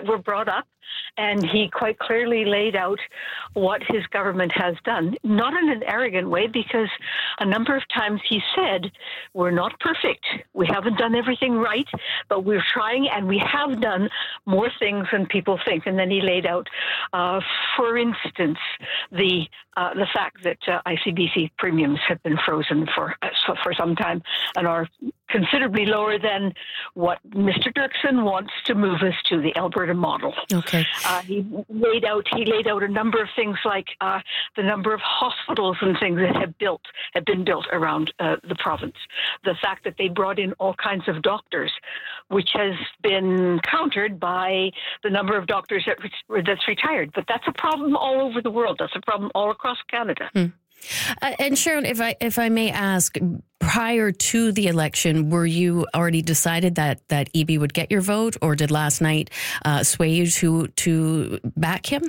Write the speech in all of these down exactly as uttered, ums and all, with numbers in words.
that were brought up, and he quite clearly laid out what his government has done, not in an arrogant way, because a number of times he said, we're not perfect. We haven't done everything right, but we're trying, and we have done more things than people think. And then he laid out, uh, for instance, the uh, the fact that uh, I C B C premiums have been frozen for uh, for some time and are considerably lower than what Mister Dirksen wants to move us to, the Alberta model. Okay. Uh, he laid out he laid out a number of things like uh, the number of hospitals and things that have built have been built around uh, the province. The fact that they brought in all kinds of doctors, which has been countered by the number of doctors that re- that's retired. But that's a problem all over the world. That's a problem all across Canada. Hmm. Uh, and Sharon, if I if I may ask, prior to the election, were you already decided that that Eby would get your vote, or did last night uh, sway you to to back him?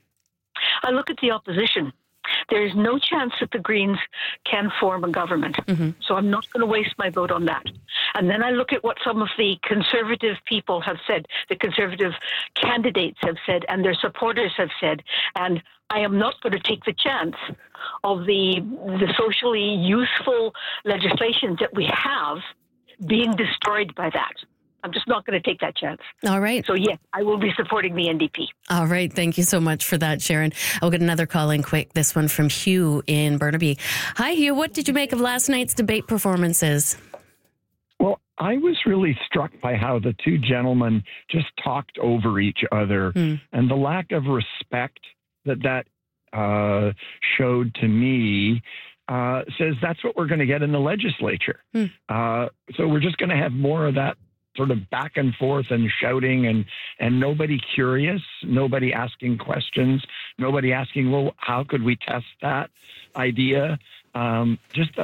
I look at the opposition. There is no chance that the Greens can form a government. Mm-hmm. So I'm not going to waste my vote on that. And then I look at what some of the Conservative people have said, the Conservative candidates have said, and their supporters have said, and I am not going to take the chance of the the socially useful legislation that we have being destroyed by that. I'm just not going to take that chance. All right. So, yes, I will be supporting the N D P. All right. Thank you so much for that, Sharon. I'll get another call in quick. This one from Hugh in Burnaby. Hi, Hugh. What did you make of last night's debate performances? Well, I was really struck by how the two gentlemen just talked over each other mm. and the lack of respect that that uh, showed to me. Uh, says that's what we're going to get in the legislature. Mm. Uh, so we're just going to have more of that sort of back and forth and shouting and, and nobody curious, nobody asking questions, nobody asking, well, how could we test that idea? Um, just, uh,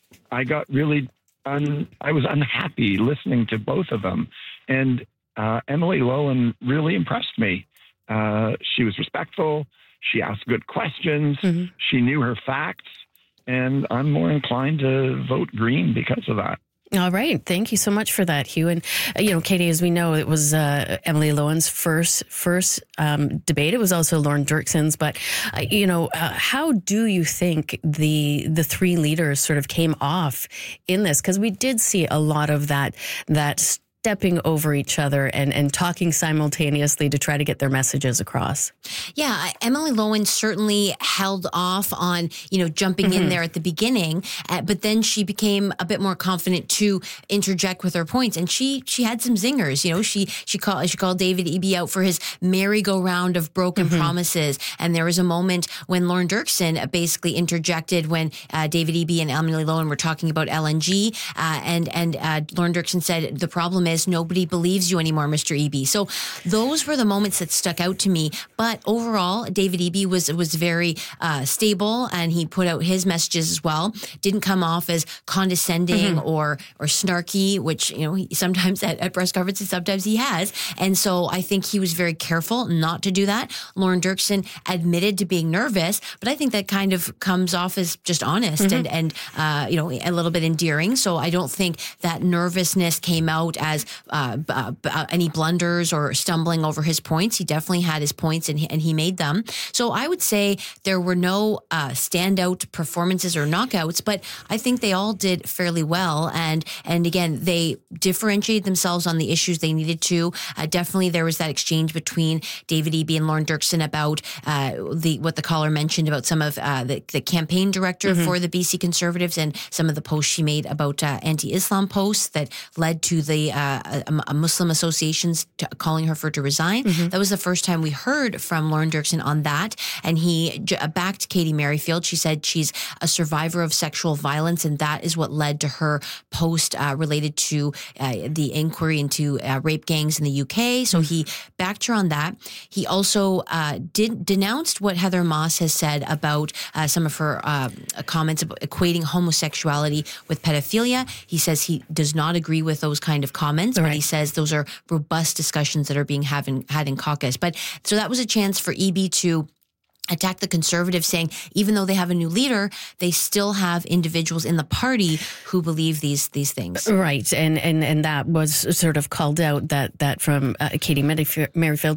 I got really, un, I was unhappy listening to both of them. And uh, Emily Lowen really impressed me. Uh, she was respectful. She asked good questions. Mm-hmm. She knew her facts. And I'm more inclined to vote Green because of that. All right. Thank you so much for that, Hugh. And, uh, you know, Katie, as we know, it was uh, Emily Lowen's first first um, debate. It was also Lorne Dirksen's. But, uh, you know, uh, how do you think the the three leaders sort of came off in this? Because we did see a lot of that that stepping over each other and, and talking simultaneously to try to get their messages across. Yeah, Emily Lowen certainly held off on, you know, jumping mm-hmm. in there at the beginning, uh, but then she became a bit more confident to interject with her points, and she she had some zingers. You know, she she called she called David Eby out for his merry-go-round of broken mm-hmm. promises, and there was a moment when Lorne Dirksen basically interjected when uh, David Eby and Emily Lowen were talking about L N G, uh, and and uh, Lorne Dirksen said the problem is nobody believes you anymore, Mister Eby. So those were the moments that stuck out to me. But overall, David Eby was was very uh, stable, and he put out his messages as well. Didn't come off as condescending mm-hmm. or or snarky, which, you know, he, sometimes at, at press conferences, sometimes he has. And so I think he was very careful not to do that. Lorne Dirksen admitted to being nervous, but I think that kind of comes off as just honest mm-hmm. and and uh, you know, a little bit endearing. So I don't think that nervousness came out as Uh, uh, uh, any blunders or stumbling over his points. He definitely had his points, and he, and he made them. So I would say there were no uh, standout performances or knockouts, but I think they all did fairly well. And and again, they differentiated themselves on the issues they needed to. Uh, definitely, there was that exchange between David Eby and Lorne Dirksen about uh, the what the caller mentioned about some of uh, the, the campaign director mm-hmm. for the B C Conservatives and some of the posts she made about uh, anti-Islam posts that led to the uh, a, a Muslim associations to calling her for to resign. Mm-hmm. That was the first time we heard from Lorne Dirksen on that, and he j- backed Katie Merrifield. She said she's a survivor of sexual violence, and that is what led to her post uh, related to uh, the inquiry into uh, rape gangs in the U K. So mm-hmm. he backed her on that. He also uh, did denounced what Heather Moss has said about uh, some of her uh, comments about equating homosexuality with pedophilia. He says he does not agree with those kind of comments. Right. But he says those are robust discussions that are being having, had in caucus. But so that was a chance for Eby to attack the Conservatives, saying even though they have a new leader, they still have individuals in the party who believe these these things. Right, and and and that was sort of called out that that from uh, Katie Merrifield.